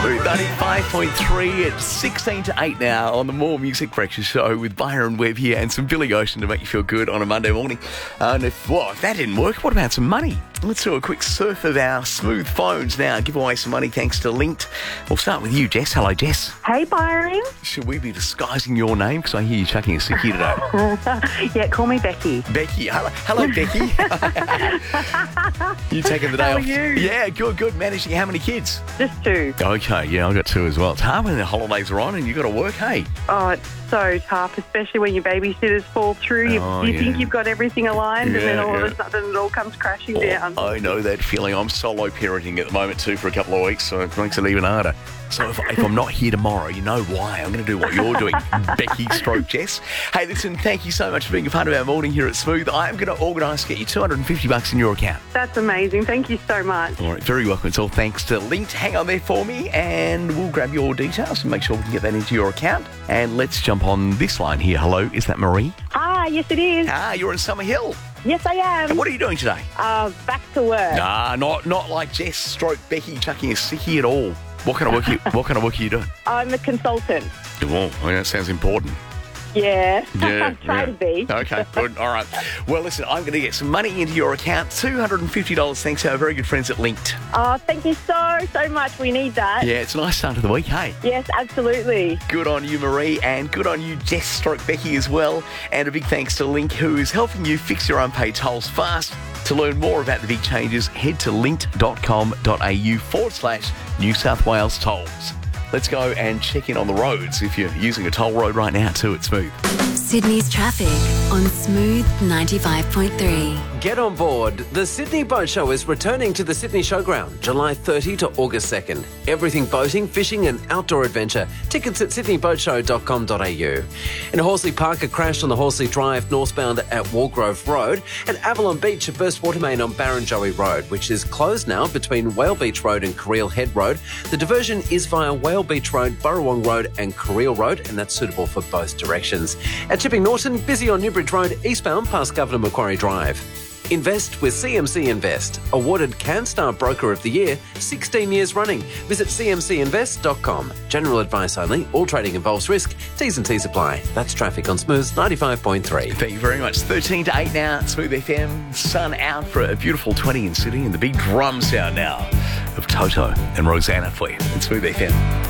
Smooth 95.3 at 16 to 8 now on the More Music Breakfast Show with Byron Webb here and some Billy Ocean to make you feel good on a Monday morning. And if that didn't work, what about some money? Let's do a quick surf of our smooth phones now. Give away some money thanks to Linked. We'll start with you, Jess. Hello, Jess. Hey, Byron. Should we be disguising your name? Because I hear you chucking a sickie today. Yeah, call me Becky. Becky. Hello, Becky. You taking the day How off? are you? Yeah, good. Managing how many kids? Just two. Okay, yeah, I've got two as well. It's hard when the holidays are on and you've got to work, hey? Oh, it's so tough, especially when your babysitters fall through. You think you've got everything aligned, and then all of a sudden it all comes crashing down. I know that feeling. I'm solo parenting at the moment too for a couple of weeks, so it makes it even harder. So if I'm not here tomorrow, you know why. I'm going to do what you're doing, Becky / Jess. Hey, listen, thank you so much for being a part of our morning here at Smooth. I'm going to organise to get you $250 in your account. That's amazing. Thank you so much. All right, very welcome. It's all thanks to Linked. Hang on there for me and we'll grab your details and make sure we can get that into your account. And let's jump on this line here. Hello, is that Marie? Ah, yes it is. You're in Summer Hill. Yes I am. And what are you doing today? Back to work. Not like Jess / Becky chucking a sickie at all. What kind of work are you doing? I'm a consultant. Oh, that sounds important. Yeah. Yeah, Try to be. Okay, good. All right. Well, listen, I'm going to get some money into your account, $250 thanks to our very good friends at Linked. Oh, thank you so much. We need that. Yeah, it's a nice start to the week, hey? Yes, absolutely. Good on you, Marie, and good on you, Jess / Becky as well. And a big thanks to Link, who is helping you fix your unpaid tolls fast. To learn more about the big changes, head to linked.com.au/New South Wales tolls. Let's go and check in on the roads if you're using a toll road right now too. It's Smooth. Sydney's traffic on Smooth 95.3. Get on board. The Sydney Boat Show is returning to the Sydney Showground, July 30 to August 2nd. Everything boating, fishing and outdoor adventure. Tickets at sydneyboatshow.com.au. In Horsley Park, a crash on the Horsley Drive northbound at Wargrove Road. And Avalon Beach, a burst water main on Barrenjoey Road, which is closed now between Whale Beach Road and Carreel Head Road. The diversion is via Whale Beach Road, Burrawong Road and Carreel Road, and that's suitable for both directions. At Chipping Norton, busy on Newbridge Road, eastbound past Governor Macquarie Drive. Invest with CMC Invest, awarded CanStar Broker of the Year 16 years running. Visit cmcinvest.com. General advice only. All trading involves risk. T's and T's apply. That's traffic on Smooth 95.3. Thank you very much. 13 to 8 now, Smooth FM. Sun out for a beautiful 20 in Sydney and the big drum sound now of Toto and Rosanna for you. It's Smooth FM.